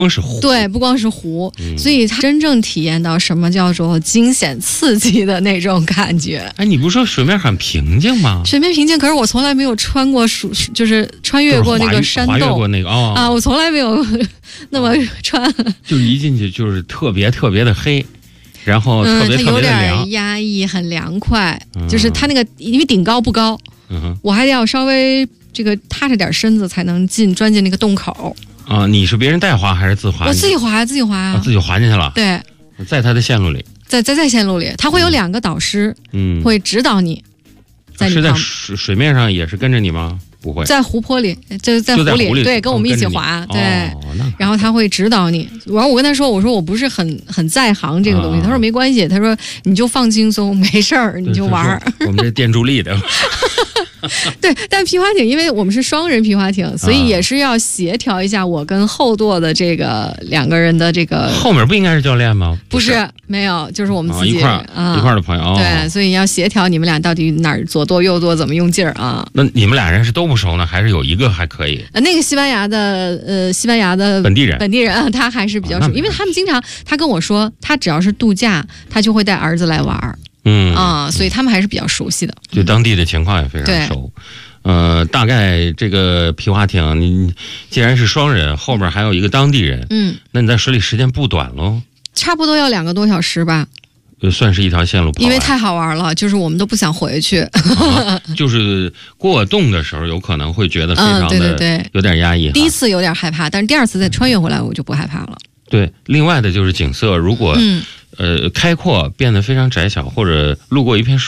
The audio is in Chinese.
光是湖， 对，不光是湖，所以它真正体验到什么叫做惊险刺激的那种感觉。 哎，你不是说水面很平静吗？ 水面平静，可是我从来没有穿过就是穿越过那个山洞， 滑越过那个我从来没有那么穿。 就一进去就是特别特别的黑，然后特别特别的凉， 它有点压抑，很凉快。就是它那个因为顶高不高，我还要稍微这个踏着点身子才能钻进那个洞口。 你是别人带滑还是自滑？ 我自己滑，自己滑啊， 自己滑进去了。 对， 在他的线路里， 在线路里，他会有2个导师，会指导你。 是在水面上也是跟着你吗？不会， 在湖泊里，就在湖里，对，跟我们一起滑，对。然后他会指导你。然后我跟他说，我说我不是很在行这个东西，他说没关系，他说你就放轻松，没事儿，你就玩。 我们这电助力的。 对，但皮划艇因为我们是双人皮划艇，所以也是要协调一下我跟后舵的这个2个人的这个。 后面不应该是教练吗？ 不是，没有，就是我们自己一块的朋友。 对，所以要协调你们俩到底哪儿左舵右舵怎么用劲儿啊？ 那你们俩人是都不熟呢，还是有一个还可以？ 那个西班牙的本地人他还是比较熟，因为他们经常他跟我说，他只要是度假，他就会带儿子来玩。所以他们还是比较熟悉的， 对当地的情况也非常熟。大概这个皮划艇，你既然是双人，后边还有一个当地人，那你在水里时间不短喽？ 差不多要2个多小时吧。 算是一条线路跑， 因为太好玩了，就是我们都不想回去。 就是过洞的时候，有可能会觉得非常的有点压抑。 第一次有点害怕，但是第2次再穿越回来，我就不害怕了。 对，另外的就是景色，如果开阔变得非常窄小，或者路过一片树